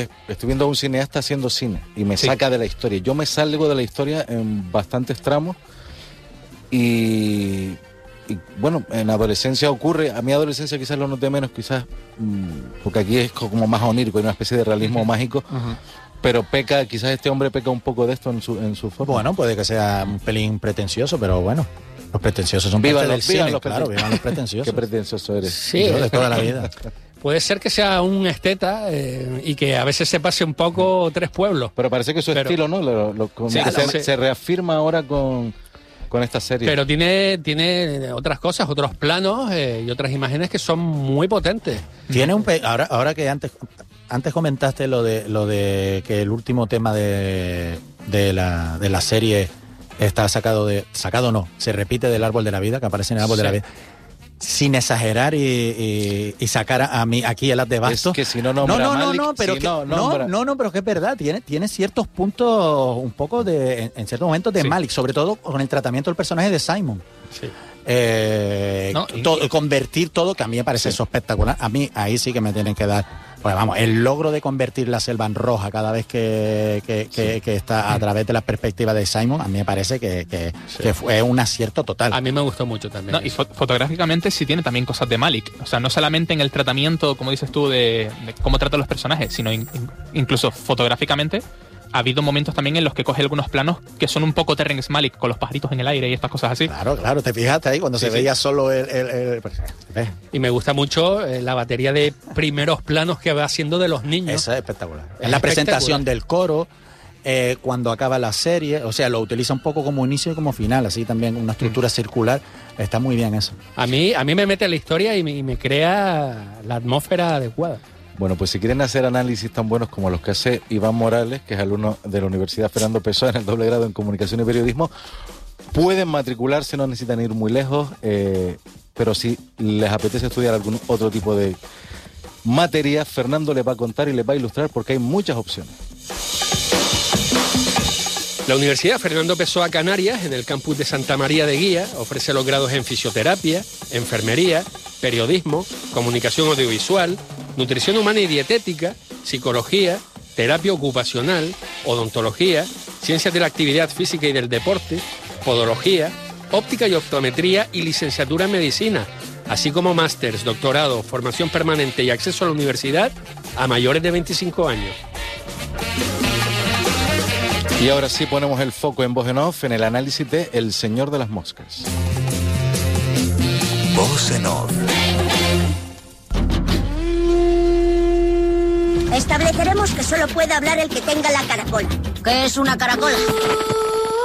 estoy viendo a un cineasta haciendo cine y me saca de la historia. Yo me salgo de la historia en bastantes tramos y bueno, en adolescencia ocurre, a mi adolescencia quizás lo noté menos, quizás porque aquí es como más onírico, hay una especie de realismo mágico, pero quizás este hombre peca un poco de esto en su forma. Bueno, puede que sea un pelín pretencioso, pero bueno, los pretenciosos son parte del cine, claro, vivan los pretenciosos. Qué pretencioso eres. Sí, yo de toda la vida. Puede ser que sea un esteta y que a veces se pase un poco Tres Pueblos. Pero parece que es su estilo, ¿no? Se reafirma ahora con esta serie. Pero tiene otras cosas, otros planos y otras imágenes que son muy potentes. Tiene ahora que antes comentaste lo de que el último tema de la serie está se repite del Árbol de la Vida, que aparece en el Árbol de la Vida. Sin exagerar y sacar a mí aquí el as de bastos. Es que si no nombra pero que es verdad, tiene ciertos puntos un poco en ciertos momentos de Malick, sobre todo con el tratamiento del personaje de Simon. Sí. Convertir todo, que a mí me parece eso espectacular. A mí ahí sí que me tienen que dar, pues vamos, el logro de convertir la selva en roja cada vez que está a través de la perspectiva de Simon, a mí me parece que fue un acierto total. A mí me gustó mucho también. Y fotográficamente sí tiene también cosas de Malick, o sea, no solamente en el tratamiento, como dices tú, de cómo trata los personajes, sino incluso fotográficamente. Ha habido momentos también en los que coge algunos planos que son un poco Terrence Malick, con los pajaritos en el aire y estas cosas así. Claro, te fijaste ahí cuando se veía solo el... Y me gusta mucho la batería de primeros planos que va haciendo de los niños. Eso es espectacular. En la presentación del coro, cuando acaba la serie, o sea, lo utiliza un poco como inicio y como final, así también una estructura circular. Está muy bien eso. A mí me mete en la historia y me crea la atmósfera adecuada. Bueno, pues si quieren hacer análisis tan buenos como los que hace Iván Morales, que es alumno de la Universidad Fernando Pessoa en el doble grado en Comunicación y Periodismo, pueden matricularse, no necesitan ir muy lejos, pero si les apetece estudiar algún otro tipo de materia, Fernando les va a contar y les va a ilustrar porque hay muchas opciones. La Universidad Fernando Pessoa Canarias, en el campus de Santa María de Guía, ofrece los grados en fisioterapia, enfermería, periodismo, comunicación audiovisual, nutrición humana y dietética, psicología, terapia ocupacional, odontología, ciencias de la actividad física y del deporte, podología, óptica y optometría y licenciatura en medicina, así como másters, doctorado, formación permanente y acceso a la universidad a mayores de 25 años. Y ahora sí ponemos el foco en Voz en Off en el análisis de El Señor de las Moscas. Voz en Off. Estableceremos que solo puede hablar el que tenga la caracola. ¿Qué es una caracola?